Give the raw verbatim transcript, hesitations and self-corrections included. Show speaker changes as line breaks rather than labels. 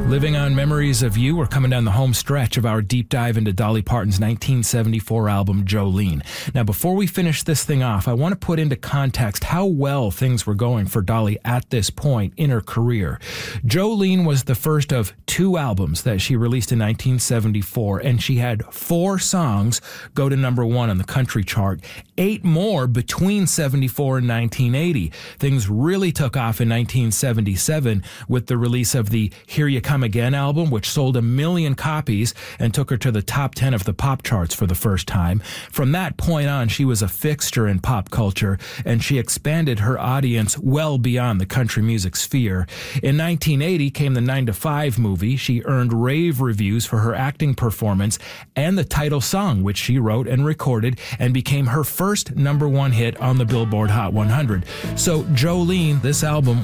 Living on Memories of You. We're coming down the home stretch of our deep dive into Dolly Parton's nineteen seventy-four album, Jolene. Now, before we finish this thing off, I want to put into context how well things were going for Dolly at this point in her career. Jolene was the first of two albums that she released in nineteen seventy-four, and she had four songs go to number one on the country chart, eight more between seventy-four and nineteen eighty. Things really took off in nineteen seventy-seven with the release of the Here You Come Again album, which sold a million copies and took her to the top ten of the pop charts for the first time. From that point on, she was a fixture in pop culture, and she expanded her audience well beyond the country music sphere. In nineteen eighty came the nine to five movie. She earned rave reviews for her acting performance and the title song, which she wrote and recorded, and became her first number one hit on the Billboard Hot one hundred. So Jolene, this album,